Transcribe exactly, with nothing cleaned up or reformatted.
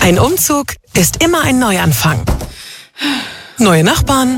Ein Umzug ist immer ein Neuanfang. Neue Nachbarn,